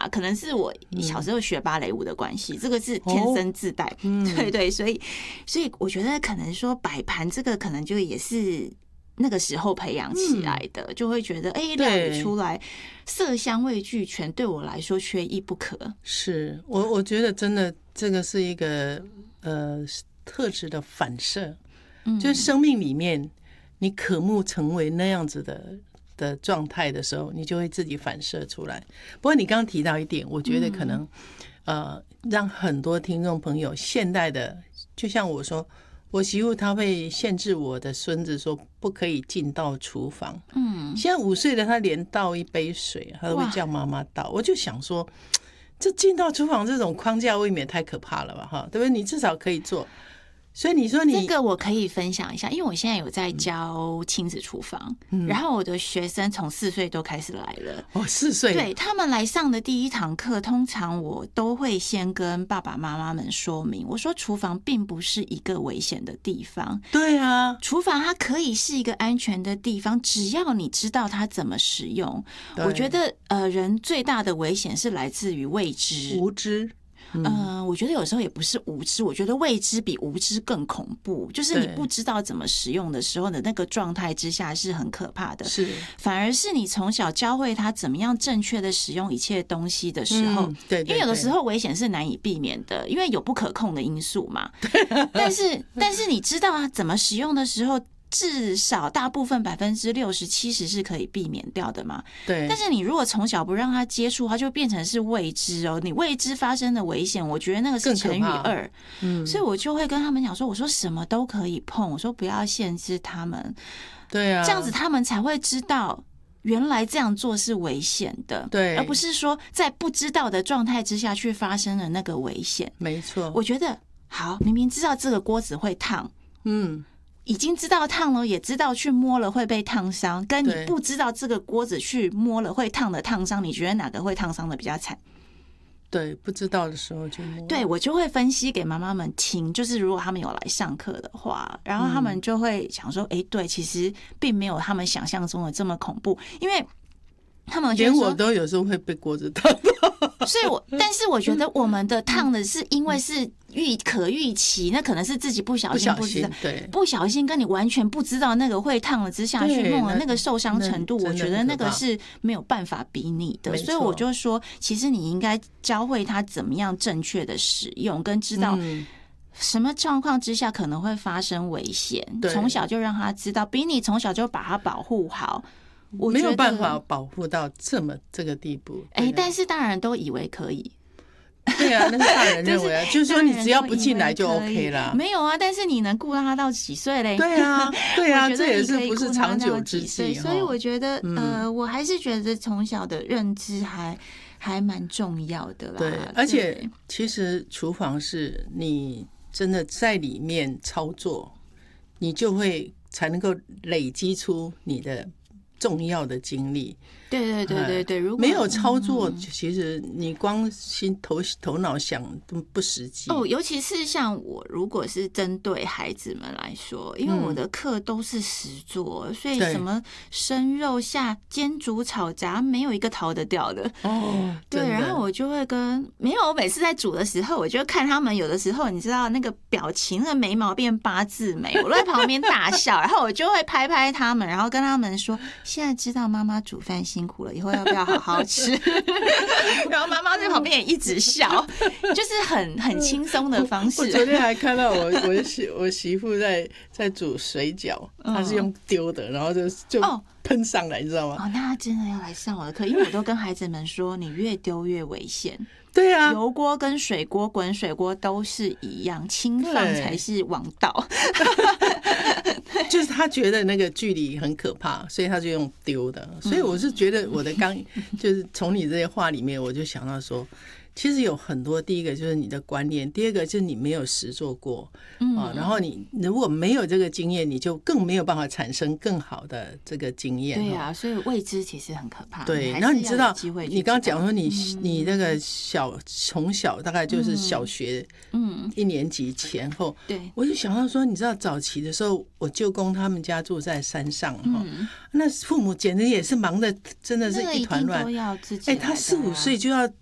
啦，可能是我小时候学芭蕾舞的关系，这个是天生自带。对对，所以我觉得可能说摆盘这个可能就也是那个时候培养起来的，就会觉得料理出来色香味俱全，对我来说缺一不可。 是我觉得真的这个是一个特质的反射，就是生命里面你渴慕成为那样子的状态的时候，你就会自己反射出来。不过你刚刚提到一点，我觉得可能让很多听众朋友现代的，就像我说，我媳妇她会限制我的孙子说不可以进到厨房。现在5岁的他连倒一杯水他都会叫妈妈倒。我就想说，这进到厨房这种框架未免太可怕了吧，哈，对不对？你至少可以做。所以你说这个我可以分享一下，因为我现在有在教亲子厨房，然后我的学生从4岁都开始来了。 4岁， 对，他们来上的第一堂课，通常我都会先跟爸爸妈妈们说明，我说厨房并不是一个危险的地方。 对啊， 厨房它可以是一个安全的地方，只要你知道它怎么使用。我觉得人最大的危险是来自于未知、 无知。 我觉得有时候也不是无知，我觉得未知比无知更恐怖。就是你不知道怎么使用的时候的那个状态之下是很可怕的。 是， 反而是你从小教会他怎么样正确的使用一切东西的时候， 对， 因为有的时候危险是难以避免的，因为有不可控的因素嘛。但是你知道他怎么使用的时候，至少大部分60%、70%是可以避免掉的嘛。 对。 但是你如果从小不让他接触，他就变成是未知哦。你未知发生的危险，我觉得那个是乘以2。所以我就会跟他们讲说，我说什么都可以碰，我说不要限制他们。 对啊， 这样子他们才会知道原来这样做是危险的， 对， 而不是说在不知道的状态之下去发生了那个危险。 没错， 我觉得好，明明知道这个锅子会烫，已经知道烫了，也知道去摸了会被烫伤，跟你不知道这个锅子去摸了会烫的烫伤，你觉得哪个会烫伤的比较惨？ 对，不知道的时候就摸。 对，我就会分析给妈妈们听，就是如果他们有来上课的话，然后他们就会想说，对，其实并没有他们想象中的这么恐怖，因为他们连我都有时候会被锅子烫到。 所以但是我觉得我们的烫的是因为是可预期，那可能是自己不小心， 对， 不小心跟你完全不知道那个会烫了之下去弄了那个受伤程度，我觉得那个是没有办法比拟的。所以我就说，其实你应该教会他怎么样正确的使用，跟知道什么状况之下可能会发生危险，从小就让他知道，比你从小就把他保护好。我没有办法保护到这个地步。 但是大人都以为可以。 对啊，那是大人认为啊，就是说你只要不进来就 OK 啦。 没有啊，但是你能顾到他到几岁嘞？ 对啊，对啊，这也是不是长久之计。 所以我觉得，我还是觉得从小的认知还蛮重要的啦。 对，而且其实厨房是你真的在里面操作，你就会才能够累积出你的重要的经历。 对，如果没有操作，其实你光头脑想都不实际。 尤其是像我，如果是针对孩子们来说，因为我的课都是实作，所以什么生肉下煎煮炒炸，没有一个逃得掉的。对，然后我就会我每次在煮的时候，我就看他们有的时候，你知道那个表情，那个眉毛变8字眉，我在旁边大笑，然后我就会拍拍他们，然后跟他们说：现在知道妈妈煮饭辛苦了，以后要不要好好吃？然后妈妈在旁边也一直笑，就是很轻松的方式。 我昨天还看到我媳妇在煮水饺，她是用丢的，然后就喷上来，你知道吗？ 那她真的要来上我的课，因为我都跟孩子们说，你越丢越危险。 对啊， 油锅跟水锅、滚水锅都是一样，轻放才是王道。 就是他觉得那个距离很可怕，所以他就用丢的。所以我是觉得我的就是从你这些话里面，我就想到说，其实有很多，第一个就是你的观念，第二个就是你没有实做过，然后你如果没有这个经验，你就更没有办法产生更好的这个经验。 对啊，所以未知其实很可怕。 对，然后你知道，你刚刚讲说你那个从小大概就是小学1年级前后， 对， 我就想到说，你知道早期的时候，我舅公他们家住在山上那父母简直也是忙的，真的是一团乱。 他 4、5岁就要